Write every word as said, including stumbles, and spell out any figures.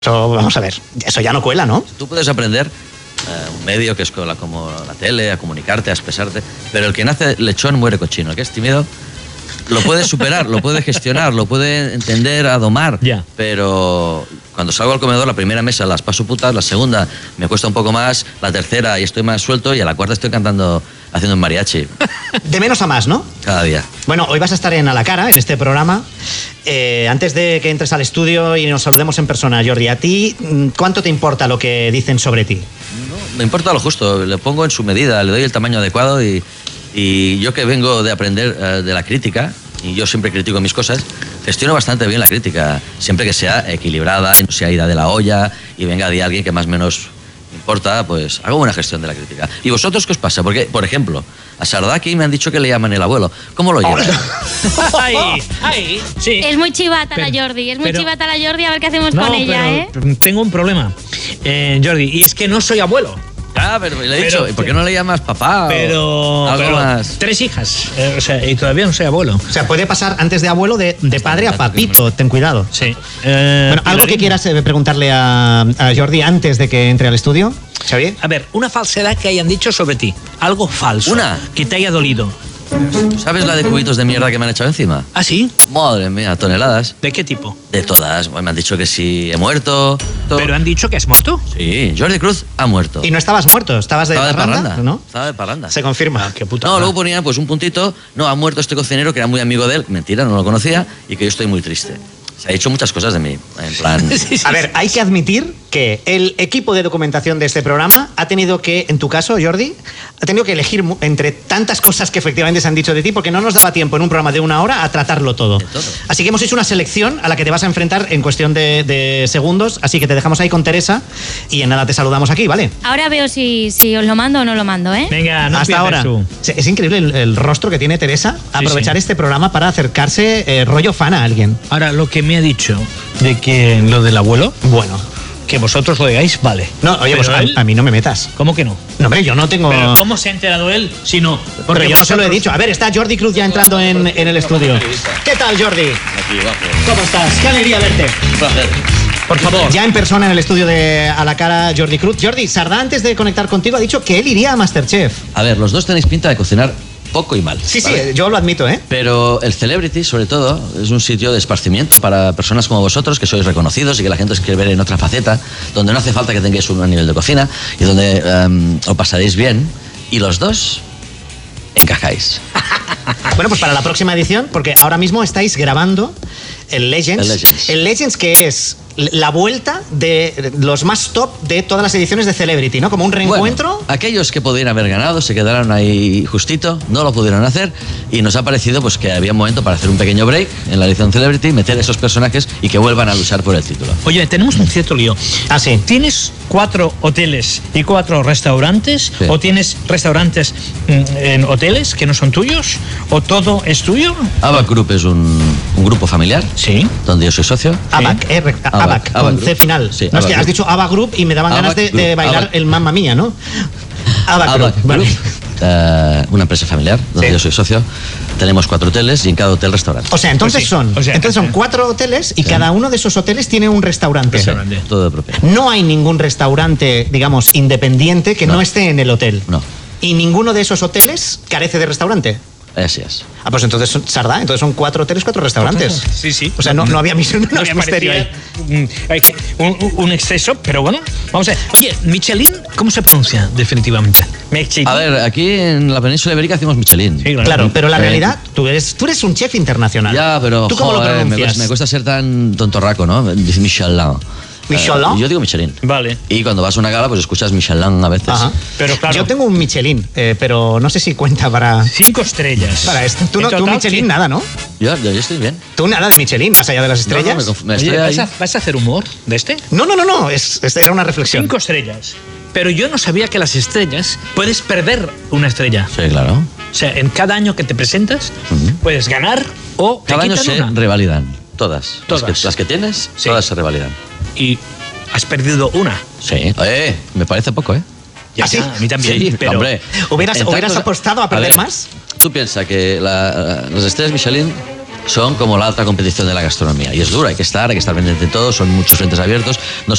Eso, vamos a ver, eso ya no cuela, ¿no? Tú puedes aprender uh, un medio que es como la, como la tele, a comunicarte, a expresarte, pero el que nace lechón muere cochino. El que es tímido lo puede superar, lo puede gestionar, lo puede entender, a domar, yeah. Pero cuando salgo al comedor, la primera mesa las paso putas, la segunda me cuesta un poco más, la tercera y estoy más suelto y a la cuarta estoy cantando, haciendo un mariachi. De menos a más, ¿no? Cada día. Bueno, hoy vas a estar en A la Cara, en este programa. Eh, antes de que entres al estudio y nos saludemos en persona, Jordi, ¿a ti cuánto te importa lo que dicen sobre ti? No, me importa lo justo, le pongo en su medida, le doy el tamaño adecuado y, y yo que vengo de aprender uh, de la crítica, y yo siempre critico mis cosas, gestiono bastante bien la crítica, siempre que sea equilibrada, no sea ida de la olla y venga de alguien que más o menos importa, pues hago buena gestión de la crítica. ¿Y vosotros qué os pasa? Porque, por ejemplo, a Sardaki me han dicho que le llaman el abuelo. ¿Cómo lo llevan? Ay, ay, sí. Es muy chivata pero, la Jordi, es muy pero, chivata la Jordi, a ver qué hacemos no, con ella, ¿eh? Tengo un problema, eh, Jordi, y es que no soy abuelo. Ah, pero le he dicho, ¿y por qué no le llamas papá? Pero, algo pero más. Tres hijas, eh, o sea, y todavía no soy abuelo. O sea, puede pasar antes de abuelo de, de padre a papito, ten cuidado. Sí. Eh, bueno, ¿algo que quieras eh, preguntarle a, a Jordi antes de que entre al estudio, Xavier? A ver, una falsedad que hayan dicho sobre ti, algo falso. Una. Que te haya dolido. ¿Sabes la de cubitos de mierda que me han echado encima? ¿Ah, sí? Madre mía, toneladas. ¿De qué tipo? De todas. Me han dicho que sí he muerto. Todo. ¿Pero han dicho que has muerto? Sí, Jordi Cruz ha muerto. Y no estabas muerto, estabas de, Estaba de parranda, parranda, ¿no? Estaba de parranda. Se confirma. Ah, qué puta. No, luego ponían pues un puntito, no, ha muerto este cocinero que era muy amigo de él, mentira, no lo conocía, y que yo estoy muy triste. Se ha dicho muchas cosas de mí, en plan... Sí, sí, A ver, hay que admitir que el equipo de documentación de este programa ha tenido que, en tu caso, Jordi, ha tenido que elegir entre tantas cosas que efectivamente se han dicho de ti, porque no nos daba tiempo en un programa de una hora a tratarlo todo. todo. Así que hemos hecho una selección a la que te vas a enfrentar en cuestión de, de segundos, así que te dejamos ahí con Teresa y en nada te saludamos aquí, ¿vale? Ahora veo si, si os lo mando o no lo mando, ¿eh? Venga, no Hasta ahora. tú. Es increíble el, el rostro que tiene Teresa, aprovechar sí. este programa para acercarse eh, rollo fan a alguien. Ahora, lo que me ha dicho de que lo del abuelo, Bueno. que vosotros lo digáis, vale. No, oye, pues a, él, a mí no me metas. ¿Cómo que no? No, hombre, yo no tengo... ¿Pero cómo se ha enterado él si no? Porque yo no se lo he vosotros- dicho. A ver, está Jordi Cruz ya entrando en, en el estudio. ¿Qué tal, Jordi? Aquí, bajo. ¿Cómo estás? Qué alegría verte. Un placer. Por favor. Ya en persona en el estudio de A la Cara, Jordi Cruz. Jordi, Sardá, antes de conectar contigo, ha dicho que él iría a Masterchef. A ver, los dos tenéis pinta de cocinar poco y mal. Sí, ¿vale? sí, yo lo admito, ¿eh? Pero el Celebrity, sobre todo, es un sitio de esparcimiento para personas como vosotros, que sois reconocidos y que la gente os quiere ver en otra faceta, donde no hace falta que tengáis un nivel de cocina y donde um, os pasaréis bien. Y los dos encajáis. Bueno, pues para la próxima edición, porque ahora mismo estáis grabando el Legends. El Legends. El Legends, que es la vuelta de los más top de todas las ediciones de Celebrity, ¿no? Como un reencuentro. Bueno, aquellos que podían haber ganado se quedaron ahí justito, no lo pudieron hacer y nos ha parecido pues que había un momento para hacer un pequeño break en la edición Celebrity, meter esos personajes y que vuelvan a luchar por el título. Oye, tenemos un cierto lío. Ah, sí. ¿Tienes cuatro hoteles y cuatro restaurantes? Sí. ¿O tienes restaurantes mm, en hoteles que no son tuyos? ¿O todo es tuyo? Abac Group es un, un grupo familiar Sí. donde yo soy socio. Abac, eh, re- Abac, Abac, Abac con Group. C final. Sí, no, es Abac que has Group. dicho Abac Group y me daban Abac ganas de, de Group, bailar Abac. el Mamma Mía, ¿no? Abac, Abac Group, vale. Group, eh, una empresa familiar donde Sí. yo soy socio. Tenemos cuatro hoteles y en cada hotel restaurante. O sea, entonces Pues sí, son, o sea, entonces son sí. cuatro hoteles y cada uno de esos hoteles tiene un restaurante. Restaurante. Todo de propiedad. No hay ningún restaurante, digamos, independiente que no, No. esté en el hotel. No. Y ninguno de esos hoteles carece de restaurante. Así es. Ah, pues entonces son Sardá, entonces son cuatro hoteles, cuatro restaurantes. Sí, sí. O sea, no, no había misión, no Nos había misterio ahí. parecía, mm, hay que- un, un exceso, pero bueno, vamos a ver. Oye, Michelin, ¿cómo se pronuncia definitivamente? Michelin. A ver, aquí en la península ibérica hacemos Michelin. Sí, Claro, pero la Eh, realidad, tú eres, tú eres un chef internacional. Ya, pero ¿Tú cómo joder, lo me, pronuncias? cuesta, me cuesta ser tan tontorraco, ¿no? Dice Michelin. ¿Michelin? Eh, yo digo Michelin. Vale. Y cuando vas a una gala, pues escuchas Michelin a veces. Ajá. Pero claro. Yo tengo un Michelin, eh, pero no sé si cuenta para, Cinco estrellas. para esto. Tú, no, En tú total, Michelin sí. nada, ¿no? Yo, yo, yo estoy bien. Tú nada de Michelin, más allá de las No, no, estrellas. me conf- me Oye, estoy ¿vas, ahí. a, vas a hacer humor de este? No, no, no, no, es, es- era una reflexión. Cinco estrellas. Pero yo no sabía que las estrellas puedes perder una estrella. Sí, claro. O sea, en cada año que te presentas, Ujú. puedes ganar o te Cada año quitan se una. revalidan. Todas. Todas. Las que, las que tienes, Sí. todas se revalidan. Y has perdido una. Sí. Eh, me parece poco, ¿eh? Ya, ¿Ah, sí? ya, a mí también. Sí, pero hombre. ¿Hubieras, En hubieras tantos- apostado a perder ver, más? Tú piensas que la- las estrellas Michelin son como la alta competición de la gastronomía. Y es dura, hay que estar, hay que estar pendiente de todo, son muchos frentes abiertos. No